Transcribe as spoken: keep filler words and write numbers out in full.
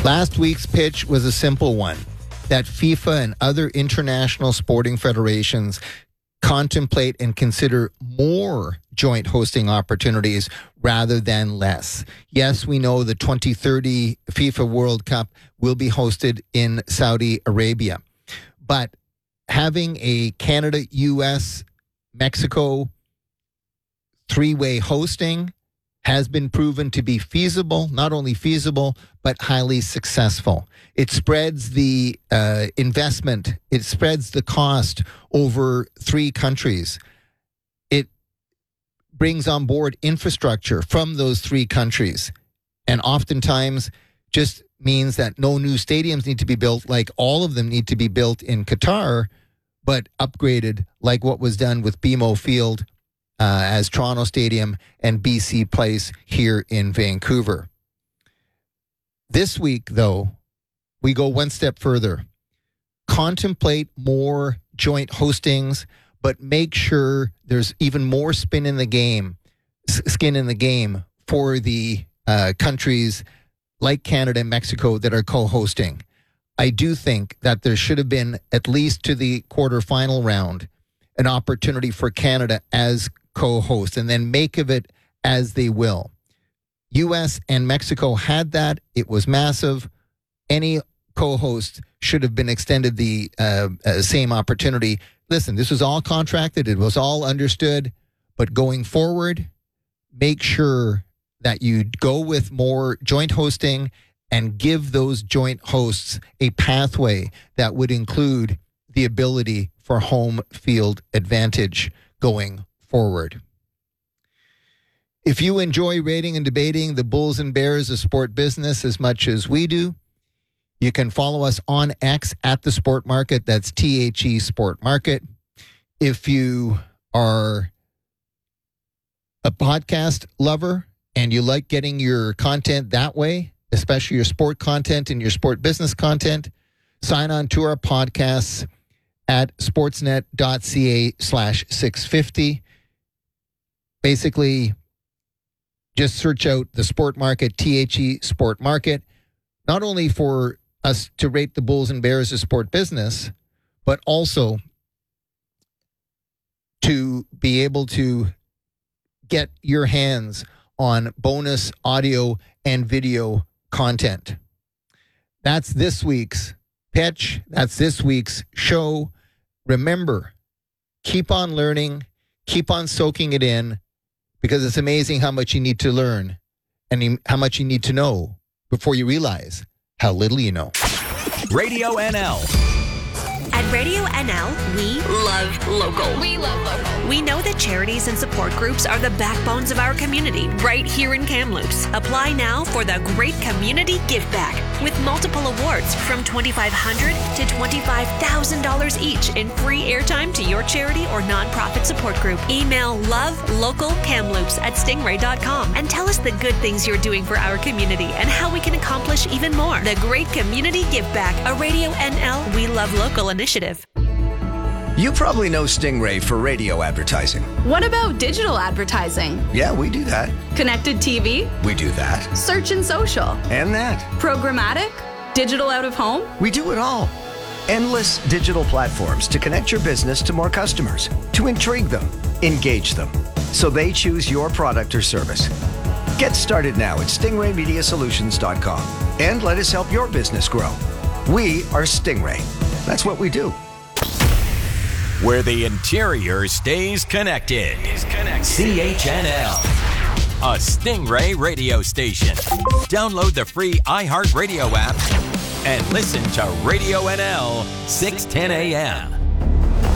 Last week's pitch was a simple one, that FIFA and other international sporting federations contemplate and consider more joint hosting opportunities rather than less. Yes, we know the twenty thirty FIFA World Cup will be hosted in Saudi Arabia, but having a Canada, U S, Mexico three-way hosting has been proven to be feasible, not only feasible, but highly successful. It spreads the uh, investment, it spreads the cost over three countries. It brings on board infrastructure from those three countries, and oftentimes just means that no new stadiums need to be built, like all of them need to be built in Qatar, but upgraded like what was done with B M O Field Uh, as Toronto Stadium and B C Place here in Vancouver. This week, though, we go one step further. Contemplate more joint hostings, but make sure there's even more spin in the game, skin in the game for the uh, countries like Canada and Mexico that are co-hosting. I do think that there should have been, at least to the quarterfinal round, an opportunity for Canada as co-host, and then make of it as they will. U S and Mexico had that. It was massive. Any co-host should have been extended the uh, uh, same opportunity. Listen, this was all contracted. It was all understood. But going forward, make sure that you go with more joint hosting and give those joint hosts a pathway that would include the ability for home field advantage going forward. If you enjoy rating and debating the Bulls and Bears of sport business as much as we do, you can follow us on X at the Sport Market. That's T H E Sport Market. If you are a podcast lover and you like getting your content that way, especially your sport content and your sport business content, sign on to our podcasts at sportsnet.ca slash 650. Basically, just search out the Sport Market, T H E Sport Market, not only for us to rate the Bulls and Bears of sport business, but also to be able to get your hands on bonus audio and video content. That's this week's pitch. That's this week's show. Remember, keep on learning, keep on soaking it in, because it's amazing how much you need to learn and how much you need to know before you realize how little you know. Radio N L. At Radio N L, we love local. We love local. We know that charities and support groups are the backbones of our community right here in Kamloops. Apply now for the Great Community Give Back with multiple awards from twenty-five hundred dollars to twenty-five thousand dollars each in free airtime to your charity or nonprofit support group. Email lovelocalkamloops at stingray dot com and tell us the good things you're doing for our community and how we can accomplish even more. The Great Community Give Back, a Radio N L We Love Local initiative. You probably know Stingray for radio advertising. What about digital advertising? Yeah, we do that. Connected T V? We do that. Search and social? And that. Programmatic? Digital out of home? We do it all. Endless digital platforms to connect your business to more customers, to intrigue them, engage them, so they choose your product or service. Get started now at stingray media solutions dot com and let us help your business grow. We are Stingray. That's what we do. Where the interior stays connected. C H N L, a Stingray radio station. Download the free iHeartRadio app and listen to Radio N L six ten a.m.